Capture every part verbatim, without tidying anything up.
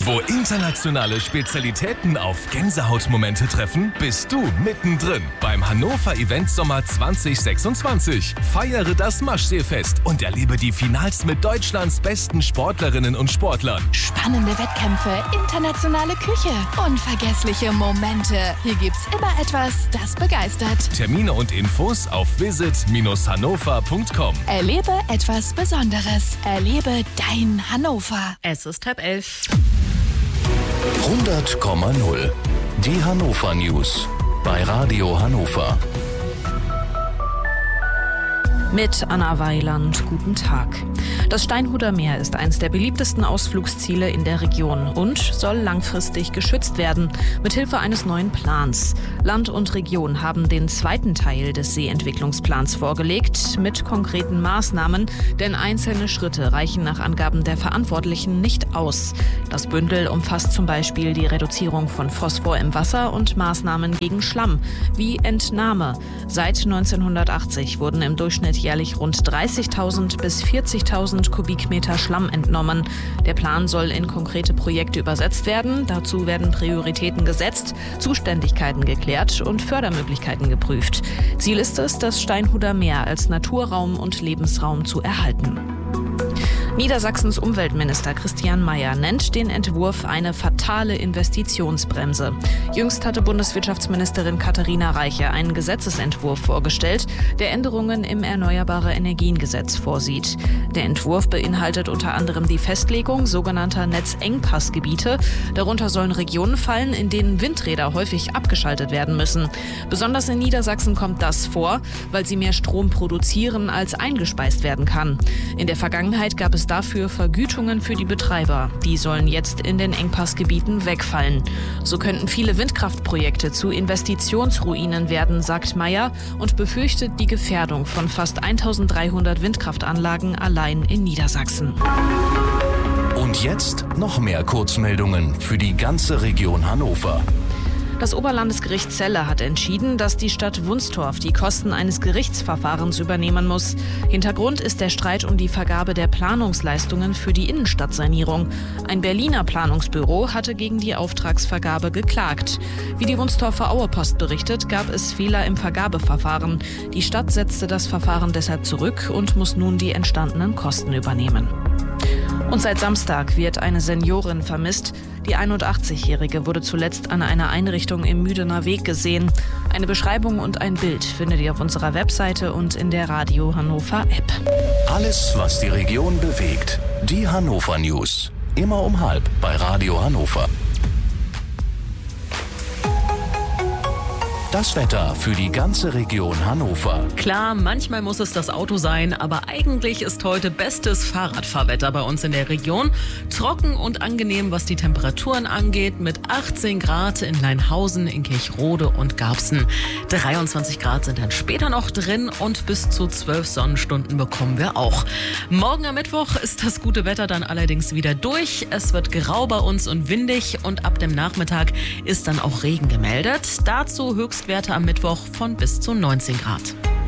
Wo internationale Spezialitäten auf Gänsehautmomente treffen, bist du mittendrin beim Hannover Event Sommer zwanzig sechsundzwanzig. Feiere das Maschseefest und erlebe die Finals mit Deutschlands besten Sportlerinnen und Sportlern. Spannende Wettkämpfe, internationale Küche, unvergessliche Momente. Hier gibt's immer etwas, das begeistert. Termine und Infos auf visit Bindestrich hannover Punkt com. Erlebe etwas Besonderes. Erlebe dein Hannover. Es ist halb elf. hundert Komma null. Die Hannover News bei Radio Hannover. Mit Anna Weiland, guten Tag. Das Steinhuder Meer ist eines der beliebtesten Ausflugsziele in der Region und soll langfristig geschützt werden, mithilfe eines neuen Plans. Land und Region haben den zweiten Teil des Seeentwicklungsplans vorgelegt, mit konkreten Maßnahmen, denn einzelne Schritte reichen nach Angaben der Verantwortlichen nicht aus. Das Bündel umfasst zum Beispiel die Reduzierung von Phosphor im Wasser und Maßnahmen gegen Schlamm, wie Entnahme. Seit neunzehnhundertachtzig wurden im Durchschnitt jährlich rund dreißigtausend bis vierzigtausend Kubikmeter Schlamm entnommen. Der Plan soll in konkrete Projekte übersetzt werden. Dazu werden Prioritäten gesetzt, Zuständigkeiten geklärt und Fördermöglichkeiten geprüft. Ziel ist es, das Steinhuder Meer als Naturraum und Lebensraum zu erhalten. Niedersachsens Umweltminister Christian Mayer nennt den Entwurf eine fatale Investitionsbremse. Jüngst hatte Bundeswirtschaftsministerin Katharina Reiche einen Gesetzesentwurf vorgestellt, der Änderungen im Erneuerbare-Energien-Gesetz vorsieht. Der Entwurf beinhaltet unter anderem die Festlegung sogenannter Netzengpassgebiete. Darunter sollen Regionen fallen, in denen Windräder häufig abgeschaltet werden müssen. Besonders in Niedersachsen kommt das vor, weil sie mehr Strom produzieren, als eingespeist werden kann. In der Vergangenheit gab es dafür Vergütungen für die Betreiber. Die sollen jetzt in den Engpassgebieten wegfallen. So könnten viele Windkraftprojekte zu Investitionsruinen werden, sagt Mayer und befürchtet die Gefährdung von fast eintausenddreihundert Windkraftanlagen allein in Niedersachsen. Und jetzt noch mehr Kurzmeldungen für die ganze Region Hannover. Das Oberlandesgericht Celle hat entschieden, dass die Stadt Wunstorf die Kosten eines Gerichtsverfahrens übernehmen muss. Hintergrund ist der Streit um die Vergabe der Planungsleistungen für die Innenstadtsanierung. Ein Berliner Planungsbüro hatte gegen die Auftragsvergabe geklagt. Wie die Wunstorfer Auepost berichtet, gab es Fehler im Vergabeverfahren. Die Stadt setzte das Verfahren deshalb zurück und muss nun die entstandenen Kosten übernehmen. Und seit Samstag wird eine Seniorin vermisst. Die einundachtzigjährige wurde zuletzt an einer Einrichtung im Müdener Weg gesehen. Eine Beschreibung und ein Bild findet ihr auf unserer Webseite und in der Radio Hannover App. Alles, was die Region bewegt. Die Hannover News. Immer um halb bei Radio Hannover. Das Wetter für die ganze Region Hannover. Klar, manchmal muss es das Auto sein, aber eigentlich ist heute bestes Fahrradfahrwetter bei uns in der Region. Trocken und angenehm, was die Temperaturen angeht, mit achtzehn Grad in Leinhausen, in Kirchrode und Garbsen. dreiundzwanzig Grad sind dann später noch drin und bis zu zwölf Sonnenstunden bekommen wir auch. Morgen am Mittwoch ist das gute Wetter dann allerdings wieder durch. Es wird grau bei uns und windig und ab dem Nachmittag ist dann auch Regen gemeldet. Dazu höchst Werte am Mittwoch von bis zu neunzehn Grad.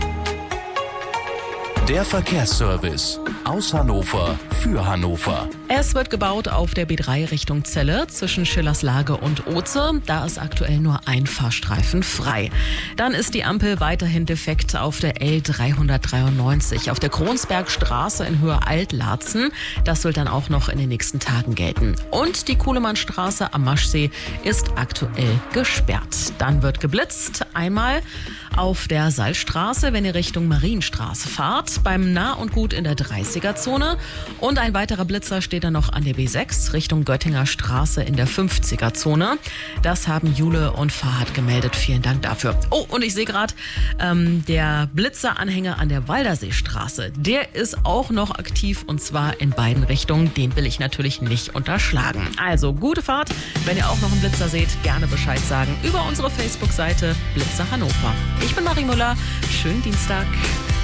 Der Verkehrsservice aus Hannover für Hannover. Es wird gebaut auf der B drei Richtung Celle zwischen Schillerslage und Oze. Da ist aktuell nur ein Fahrstreifen frei. Dann ist die Ampel weiterhin defekt auf der L dreihundertdreiundneunzig auf der Kronsbergstraße in Höhe Altlarzen. Das soll dann auch noch in den nächsten Tagen gelten. Und die Kuhlemannstraße am Maschsee ist aktuell gesperrt. Dann wird geblitzt. Einmal auf der Salzstraße, wenn ihr Richtung Marienstraße fahrt, beim Nah und Gut in der dreißiger-Zone. Und ein weiterer Blitzer steht dann noch an der B sechs Richtung Göttinger Straße in der fünfziger-Zone. Das haben Jule und Fahad gemeldet. Vielen Dank dafür. Oh, und ich sehe gerade, ähm, der Blitzeranhänger an der Walderseestraße, der ist auch noch aktiv und zwar in beiden Richtungen. Den will ich natürlich nicht unterschlagen. Also gute Fahrt. Wenn ihr auch noch einen Blitzer seht, gerne Bescheid sagen über unsere Facebook-Seite Blitzer Hannover. Ich bin Marie Müller. Schönen Dienstag.